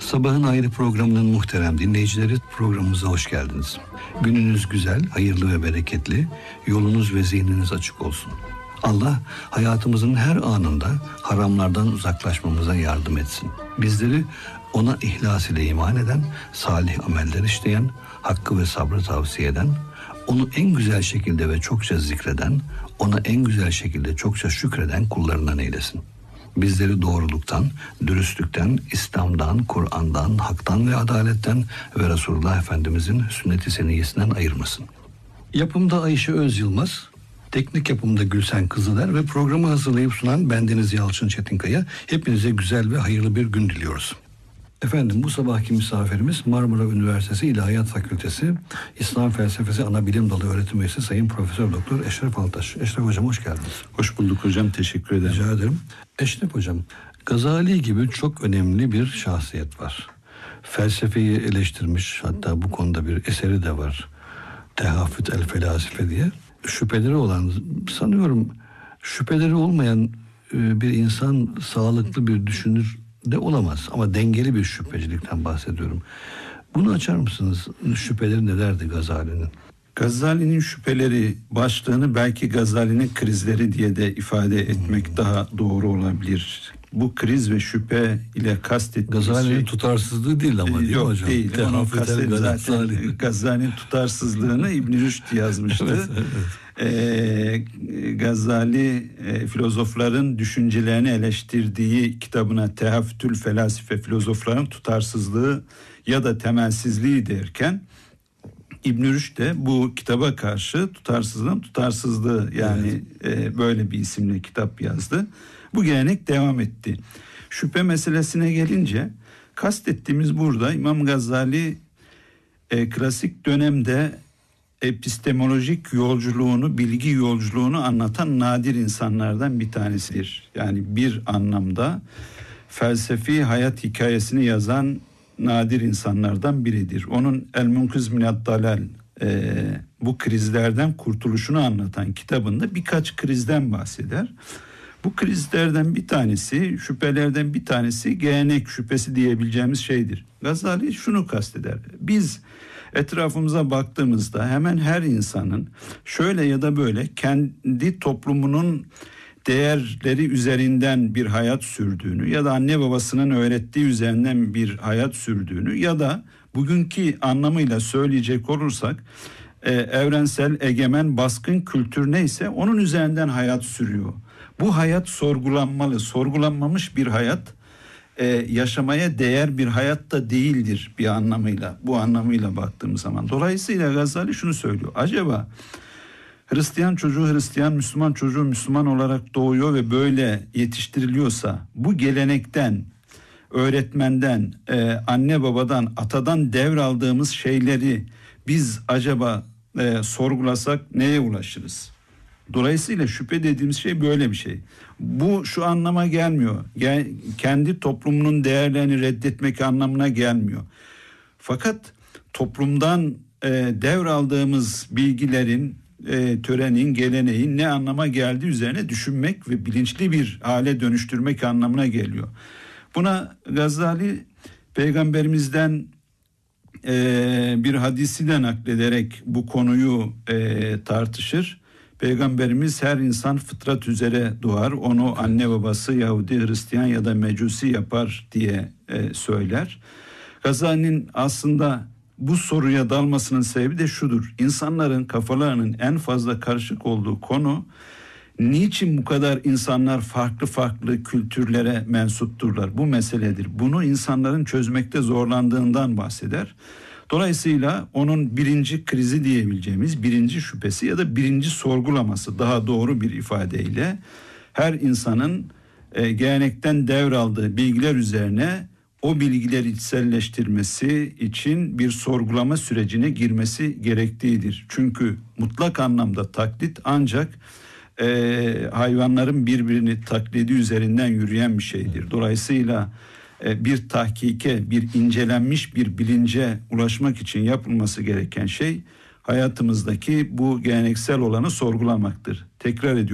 Sabahın Ayrı programının muhterem dinleyicileri, programımıza hoş geldiniz. Gününüz güzel, hayırlı ve bereketli, yolunuz ve zihniniz açık olsun. Allah hayatımızın her anında haramlardan uzaklaşmamıza yardım etsin. Bizleri ona ihlas ile iman eden, salih ameller işleyen, hakkı ve sabrı tavsiye eden, onu en güzel şekilde ve çokça zikreden, ona en güzel şekilde çokça şükreden kullarından eylesin. Bizleri doğruluktan, dürüstlükten, İslam'dan, Kur'an'dan, haktan ve adaletten ve Resulullah Efendimizin sünnet-i seniyyesinden ayırmasın. Yapımda Ayşe Öz Yılmaz, teknik yapımda Gülsen Kızıler ve programı hazırlayıp sunan bendeniz Yalçın Çetinkaya. Hepinize güzel ve hayırlı bir gün diliyoruz. Efendim, bu sabahki misafirimiz Marmara Üniversitesi İlahiyat Fakültesi İslam Felsefesi Anabilim Dalı Öğretim Üyesi Sayın Profesör Doktor Eşref Altaş. Eşref Hocam hoş geldiniz. Hoş bulduk hocam, teşekkür ederim. Rica ederim. Eşref Hocam, Gazali gibi çok önemli bir şahsiyet var. Felsefeyi eleştirmiş, hatta bu konuda bir eseri de var. Tehafüt el Felasife diye. Şüpheleri olan, sanıyorum şüpheleri olmayan bir insan sağlıklı bir düşünür de olamaz. Ama dengeli bir şüphecilikten bahsediyorum. Bunu açar mısınız? Şüpheleri nelerdi Gazali'nin? Gazali'nin şüpheleri başlığını belki Gazali'nin krizleri diye de ifade etmek daha doğru olabilir. Bu kriz ve şüphe ile kastettiği Gazali'nin tutarsızlığı değil ama değil mi hocam? Değil. Onun zaten Gazali'nin tutarsızlığını İbn Rüşd yazmıştı. Evet. Gazali filozofların düşüncelerini eleştirdiği kitabına Tehafütül Felasife, filozofların tutarsızlığı ya da temelsizliği derken İbn Rüşd de bu kitaba karşı tutarsızlığın tutarsızlığı, yani böyle bir isimle kitap yazdı. Bu gelenek devam etti. Şüphe meselesine gelince kastettiğimiz burada İmam Gazali klasik dönemde epistemolojik yolculuğunu, bilgi yolculuğunu anlatan nadir insanlardan bir tanesidir. Yani bir anlamda felsefi hayat hikayesini yazan nadir insanlardan biridir. Onun El Munkiz Mined Dalal, bu krizlerden kurtuluşunu anlatan kitabında birkaç krizden bahseder. Bu krizlerden bir tanesi, şüphelerden bir tanesi gelenek şüphesi diyebileceğimiz şeydir. Gazali şunu kasteder: biz etrafımıza baktığımızda hemen her insanın şöyle ya da böyle kendi toplumunun değerleri üzerinden bir hayat sürdüğünü ya da anne babasının öğrettiği üzerinden bir hayat sürdüğünü ya da bugünkü anlamıyla söyleyecek olursak evrensel, egemen, baskın kültür neyse onun üzerinden hayat sürüyor. Bu hayat sorgulanmalı. Sorgulanmamış bir hayat yaşamaya değer bir hayat da değildir bir anlamıyla. Bu anlamıyla baktığımız zaman. Dolayısıyla Gazali şunu söylüyor: acaba Hristiyan çocuğu Hristiyan, Müslüman çocuğu Müslüman olarak doğuyor ve böyle yetiştiriliyorsa, bu gelenekten, öğretmenden, anne babadan, atadan devraldığımız şeyleri biz acaba sorgulasak neye ulaşırız? Dolayısıyla şüphe dediğimiz şey böyle bir şey. Bu şu anlama gelmiyor. Kendi toplumunun değerlerini reddetmek anlamına gelmiyor. Fakat toplumdan devraldığımız bilgilerin, törenin, geleneğin ne anlama geldiği üzerine düşünmek ve bilinçli bir hale dönüştürmek anlamına geliyor. Buna Gazali Peygamberimizden bir hadisi de naklederek bu konuyu tartışır. Peygamberimiz her insan fıtrat üzere doğar, onu anne babası Yahudi, Hristiyan ya da Mecusi yapar diye söyler. Gazali'nin aslında bu soruya dalmasının sebebi de şudur: İnsanların kafalarının en fazla karışık olduğu konu, niçin bu kadar insanlar farklı farklı kültürlere mensupturlar? Bu meseledir. Bunu insanların çözmekte zorlandığından bahseder. Dolayısıyla onun birinci krizi diyebileceğimiz, birinci şüphesi ya da birinci sorgulaması, daha doğru bir ifadeyle, her insanın gelenekten devraldığı bilgiler üzerine o bilgileri içselleştirmesi için bir sorgulama sürecine girmesi gerektiğidir. Çünkü mutlak anlamda taklit ancak hayvanların birbirini taklidi üzerinden yürüyen bir şeydir. Dolayısıyla bir tahkike, bir incelenmiş bir bilince ulaşmak için yapılması gereken şey hayatımızdaki bu geleneksel olanı sorgulamaktır. Tekrar ediyorum.